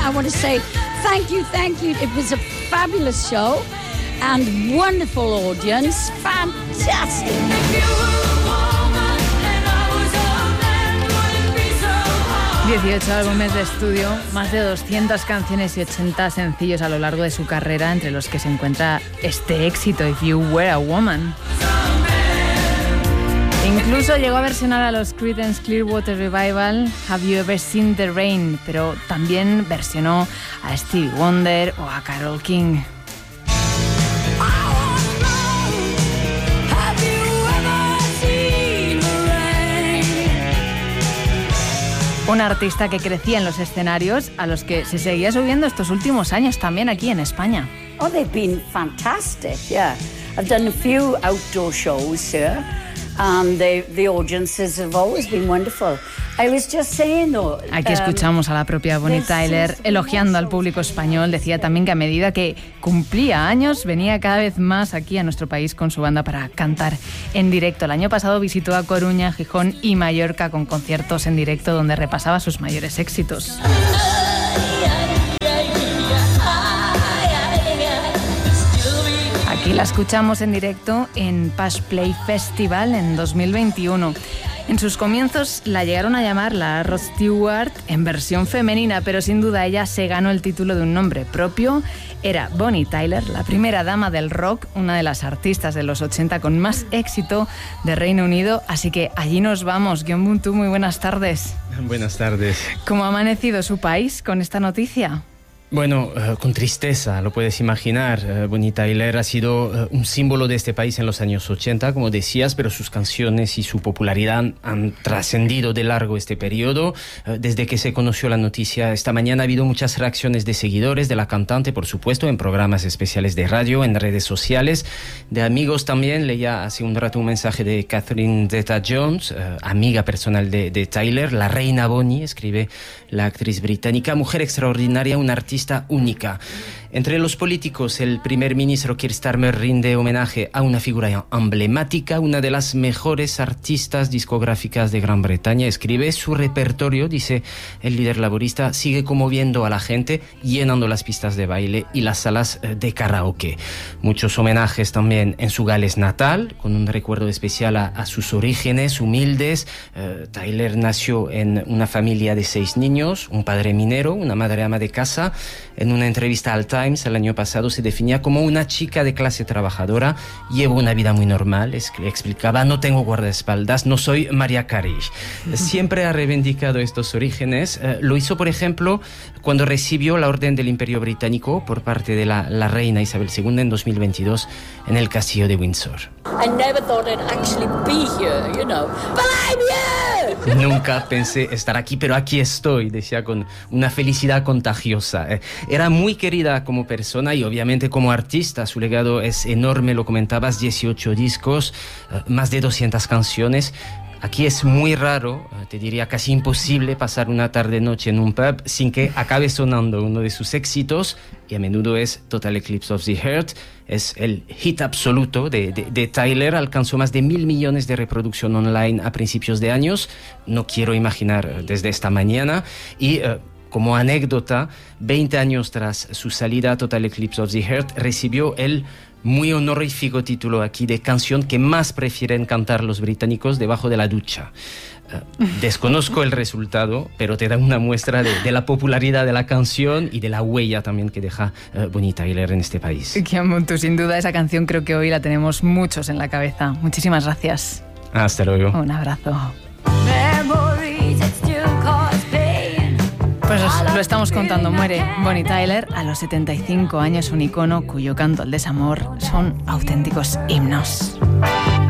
I want to say thank you. It was a fabulous show and wonderful audience. Fantastic. 18 álbumes de estudio, más de 200 canciones y 80 sencillos a lo largo de su carrera, entre los que se encuentra este éxito, If You Were a Woman. Incluso llegó a versionar a los Creedence Clearwater Revival, Have You Ever Seen the Rain, pero también versionó a Stevie Wonder o a Carole King. Un artista que crecía en los escenarios a los que se seguía subiendo estos últimos años también aquí en España. Oh, they've been fantastic, yeah. I've done a few outdoor shows here and the audiences have always been wonderful. I was just saying though... Aquí escuchamos a la propia Bonnie Tyler elogiando al público español. Decía también que a medida que cumplía años venía cada vez más aquí a nuestro país con su banda para cantar en directo. El año pasado visitó a Coruña, Gijón y Mallorca con conciertos en directo donde repasaba sus mayores éxitos. Aquí la escuchamos en directo en Pash Play Festival en 2021. En sus comienzos la llegaron a llamar la Rod Stewart en versión femenina, pero sin duda ella se ganó el título de un nombre propio. Era Bonnie Tyler, la primera dama del rock, una de las artistas de los 80 con más éxito de Reino Unido. Así que allí nos vamos. Guion Buntu, muy buenas tardes. Buenas tardes. ¿Cómo ha amanecido su país con esta noticia? Bueno, con tristeza, lo puedes imaginar. Bonnie Tyler ha sido un símbolo de este país en los años 80, como decías, pero sus canciones y su popularidad han trascendido de largo este periodo. Desde que se conoció la noticia esta mañana ha habido muchas reacciones de seguidores de la cantante, por supuesto, en programas especiales de radio, en redes sociales, de amigos también. Leía hace un rato un mensaje de Catherine Zeta-Jones, amiga personal de Tyler, la reina Bonnie, escribe la actriz británica, mujer extraordinaria, una artista única. Entre los políticos, el primer ministro Keir Starmer rinde homenaje a una figura emblemática, una de las mejores artistas discográficas de Gran Bretaña. Escribe su repertorio, dice el líder laborista, sigue conmoviendo a la gente, llenando las pistas de baile y las salas de karaoke. Muchos homenajes también en su Gales natal, con un recuerdo especial a sus orígenes humildes. Tyler nació en una familia de 6 niños, un padre minero, una madre ama de casa. En una entrevista al Times el año pasado se definía como una chica de clase trabajadora. Llevo una vida muy normal, explicaba, no tengo guardaespaldas, no soy Mariah Carey. Siempre ha reivindicado estos orígenes. Lo hizo, por ejemplo, cuando recibió la Orden del Imperio Británico por parte de la reina Isabel II en 2022 en el castillo de Windsor. I never thought I'd actually be here, you know, but I'm here! Nunca pensé estar aquí, pero aquí estoy, decía con una felicidad contagiosa. Era muy querida como persona y obviamente como artista. Su legado es enorme, lo comentabas, 18 discos, más de 200 canciones. Aquí es muy raro, te diría casi imposible pasar una tarde-noche en un pub sin que acabe sonando uno de sus éxitos, y a menudo es Total Eclipse of the Heart. Es el hit absoluto de Tyler, alcanzó más de 1.000 millones de reproducción online a principios de años. No quiero imaginar desde esta mañana. Y como anécdota, 20 años tras su salida, Total Eclipse of the Heart recibió el muy honorífico título aquí de canción que más prefieren cantar los británicos debajo de la ducha. Desconozco el resultado, pero te da una muestra de la popularidad de la canción y de la huella también que deja Bonnie Tyler en este país. Guion Buntu, sin duda esa canción creo que hoy la tenemos muchos en la cabeza. Muchísimas gracias. Hasta luego. Un abrazo. Pues lo estamos contando, muere Bonnie Tyler a los 75 años, un icono cuyo canto al desamor son auténticos himnos.